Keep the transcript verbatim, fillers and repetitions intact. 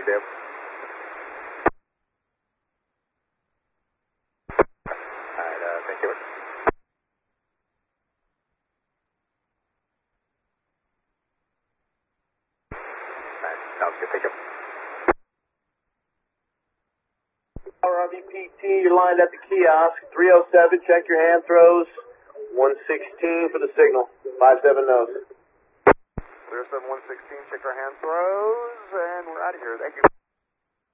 Deb. Alright, uh, thank you. Alright, sounds good, thank you. R V P T, you're lined at the kiosk. three oh seven, check your hand throws. one sixteen for the signal. five seven nose. zero seven one sixteen, check our hand throws, and we're out of here. Thank you.